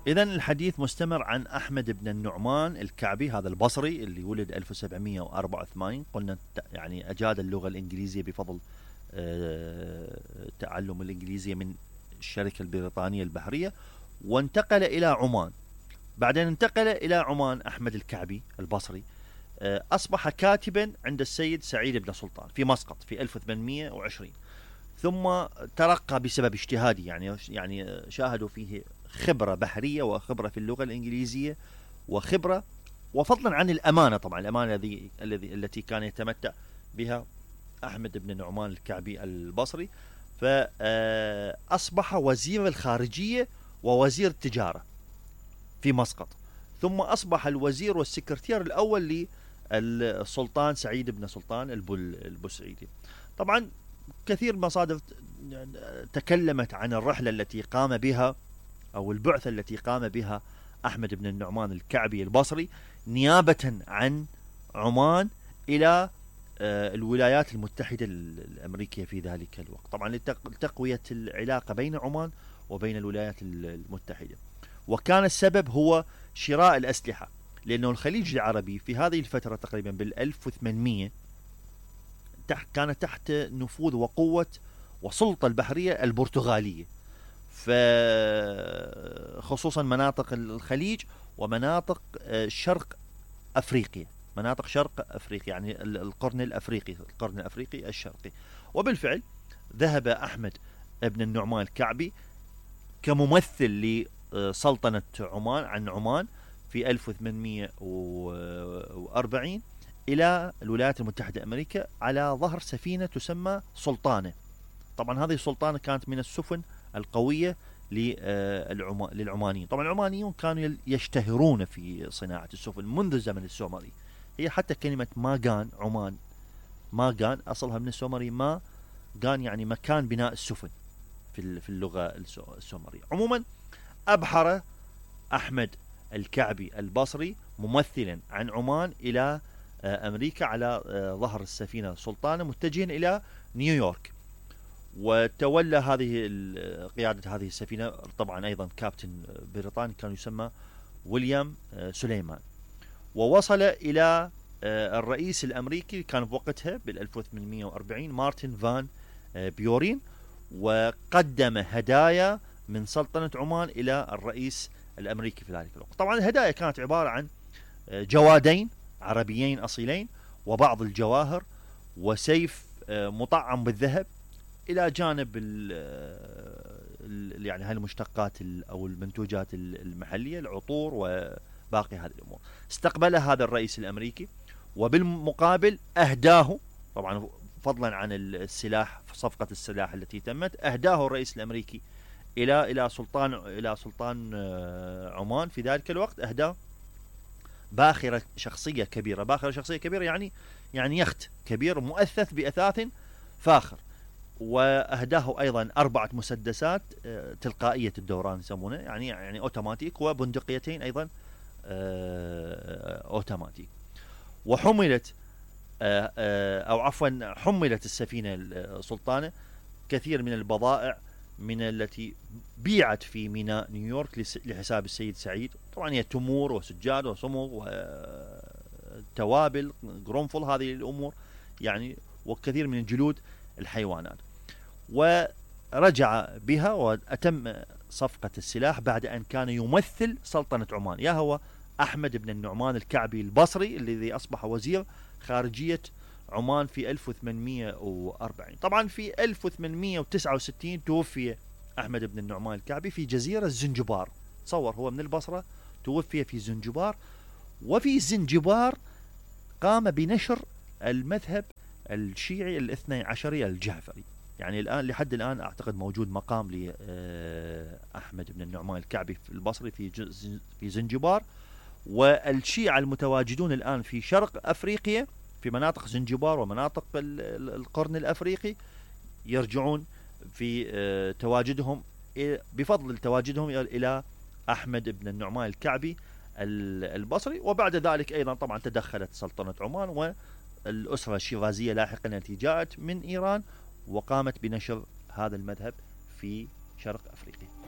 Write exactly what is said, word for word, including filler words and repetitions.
إذن الحديث مستمر عن أحمد بن النعمان الكعبي، هذا البصري اللي ولد ألف وسبعمئة وأربعة وثمانين. قلنا يعني أجاد اللغة الإنجليزية بفضل تعلم الإنجليزية من الشركة البريطانية البحرية، وانتقل إلى عمان. بعدين انتقل إلى عمان أحمد الكعبي البصري، أصبح كاتبا عند السيد سعيد بن سلطان في مسقط في ألف وثمانمئة وعشرين، ثم ترقى بسبب اجتهاده، يعني يعني شاهدوا فيه خبرة بحرية وخبرة في اللغة الإنجليزية وخبرة، وفضلا عن الأمانة. طبعا الأمانة الذي الذي التي كان يتمتع بها أحمد بن النعمان الكعبي البصري، فأصبح وزير الخارجية ووزير التجارة في مسقط، ثم أصبح الوزير والسكرتير الأول للسلطان سعيد بن سلطان البوسعيدي. طبعا كثير مصادر تكلمت عن الرحلة التي قام بها أو البعثة التي قام بها أحمد بن النعمان الكعبي البصري نيابة عن عمان إلى الولايات المتحدة الأمريكية في ذلك الوقت، طبعا لتقوية العلاقة بين عمان وبين الولايات المتحدة. وكان السبب هو شراء الأسلحة، لأنه الخليج العربي في هذه الفترة تقريبا بالألف وثمانمئة تحت كانت تحت نفوذ وقوة وسلطة البحرية البرتغالية، خصوصا مناطق الخليج ومناطق شرق أفريقيا، مناطق شرق أفريقيا يعني القرن الأفريقي القرن الأفريقي الشرقي. وبالفعل ذهب أحمد بن النعمان الكعبي كممثل لسلطنة عمان عن عمان في ألف وثمانمئة وأربعين إلى الولايات المتحدة الأمريكية على ظهر سفينة تسمى سلطانة. طبعا هذه السلطانة كانت من السفن القوية للعمانيين. طبعا العمانيون كانوا يشتهرون في صناعة السفن منذ الزمن السومري. هي حتى كلمة ماغان عمان، ماغان أصلها من السومري، ما غان يعني مكان بناء السفن في في اللغة السومرية. عموما أبحر أحمد الكعبي البصري ممثلا عن عمان إلى أمريكا على ظهر السفينة سلطانة متجها إلى نيويورك، وتولى هذه قيادة هذه السفينة طبعا أيضا كابتن بريطاني كان يسمى ويليام سليمان. ووصل إلى الرئيس الأمريكي كان بوقتها بالألف وثمانمئة وأربعين مارتن فان بيورين، وقدم هدايا من سلطنة عمان إلى الرئيس الأمريكي في ذلك الوقت. طبعا الهدايا كانت عبارة عن جوادين عربيين أصيلين وبعض الجواهر وسيف مطعم بالذهب، إلى جانب ال يعني هاي المشتقات أو المنتوجات المحلية، العطور وباقي هذه الأمور. استقبل هذا الرئيس الأمريكي، وبالمقابل أهداه طبعا فضلا عن السلاح، صفقة السلاح التي تمت، أهداه الرئيس الأمريكي إلى إلى سلطان إلى سلطان عمان في ذلك الوقت، أهداه باخرة شخصية كبيرة. باخرة شخصية كبيرة يعني يعني يخت كبير مؤثث بأثاث فاخر، وأهداه أيضا أربعة مسدسات تلقائية الدوران يسمونه، يعني يعني أوتوماتيك، وبندقيتين أيضا أوتوماتيك. وحملت أو عفوا حملت السفينة السلطانة كثير من البضائع من التي بيعت في ميناء نيويورك لحساب السيد سعيد. طبعا هي تمور وسجاد وصمغ وتوابل قرنفل، هذه الأمور يعني، وكثير من جلود الحيوانات. ورجع بها وأتم صفقة السلاح بعد أن كان يمثل سلطنة عمان، يا هو أحمد بن النعمان الكعبي البصري الذي أصبح وزير خارجية عمان في ألف وثمانمئة وأربعين. طبعا في ألف وثمانمئة وتسعة وستين توفي أحمد بن النعمان الكعبي في جزيرة زنجبار. تصور هو من البصرة، توفي في زنجبار، وفي زنجبار قام بنشر المذهب الشيعي الاثني عشري الجعفري. يعني الآن لحد الآن أعتقد موجود مقام لأحمد بن النعمان الكعبي البصري في في زنجبار، والشيعة المتواجدون الآن في شرق أفريقيا في مناطق زنجبار ومناطق القرن الأفريقي يرجعون في تواجدهم بفضل تواجدهم إلى أحمد بن النعمان الكعبي البصري. وبعد ذلك أيضا طبعا تدخلت سلطنة عمان والأسرة الشيرازية لاحقا التي جاءت من إيران وقامت بنشر هذا المذهب في شرق أفريقيا.